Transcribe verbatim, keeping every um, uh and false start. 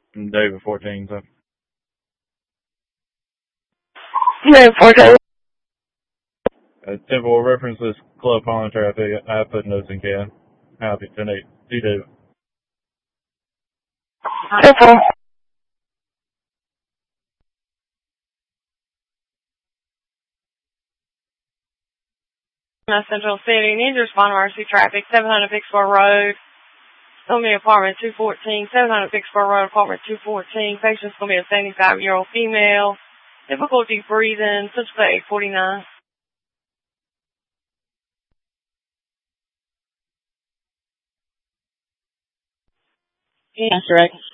David fourteen, so. David fourteen. Uh, Temple references club pond traffic. I put notes in can. Happy tonight. See David. Temple. Central City. Need to respond to emergency traffic. seven hundred Vicksburg Road. Going to be apartment two fourteen. seven hundred Vicksburg Road, apartment two fourteen. Patient's going to be a seventy-five-year-old female. Difficulty breathing. Central eight forty-nine. Yes, right.